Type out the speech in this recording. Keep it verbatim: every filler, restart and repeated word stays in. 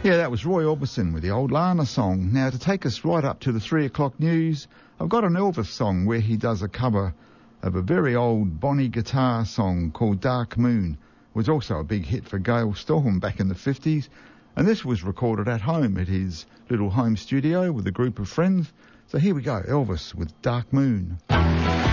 Yeah, that was Roy Orbison with the old Lana song. Now, to take us right up to the three o'clock news, I've got an Elvis song where he does a cover of a very old Bonnie guitar song called Dark Moon. It was also a big hit for Gail Storm back in the fifties, and this was recorded at home at his little home studio with a group of friends. So here we go, Elvis with Dark Moon.